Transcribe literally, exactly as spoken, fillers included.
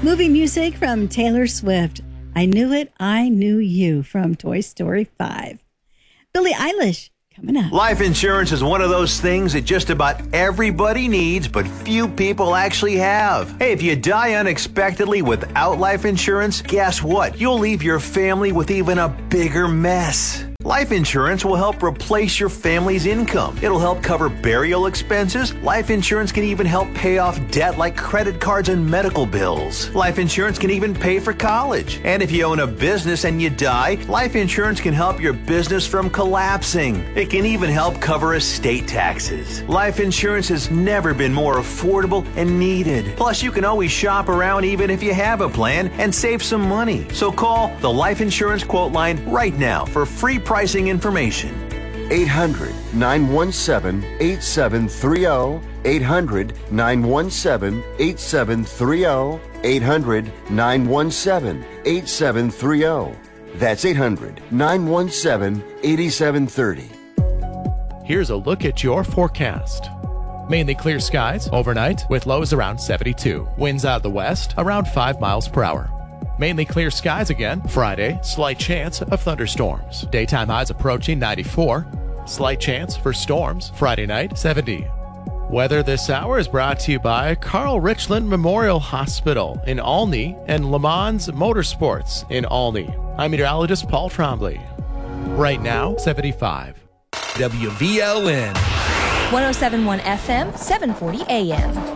Movie music from Taylor Swift. I Knew It, I Knew You from Toy Story five. Billie Eilish coming up. Life insurance is one of those things that just about everybody needs, but few people actually have. Hey, if you die unexpectedly without life insurance, guess what? You'll leave your family with even a bigger mess. Life insurance will help replace your family's income. It'll help cover burial expenses. Life insurance can even help pay off debt like credit cards and medical bills. Life insurance can even pay for college. And if you own a business and you die, life insurance can help your business from collapsing. It can even help cover estate taxes. Life insurance has never been more affordable and needed. Plus, you can always shop around even if you have a plan and save some money. So call the Life Insurance Quote Line right now for free pricing information. eight hundred, nine one seven, eight seven three zero. eight hundred, nine one seven, eight seven three zero. eight hundred, nine one seven, eight seven three zero. That's eight hundred, nine one seven, eight seven three zero. Here's a look at your forecast. Mainly clear skies overnight with lows around seventy-two. Winds out of the west around five miles per hour. Mainly clear skies again. Friday, slight chance of thunderstorms. Daytime highs approaching ninety-four. Slight chance for storms. Friday night, seventy. Weather this hour is brought to you by Carl Richland Memorial Hospital in Olney and Le Mans Motorsports in Olney. I'm meteorologist Paul Trombley. Right now, seventy-five. W V L N one oh seven point one F M, seven forty A M.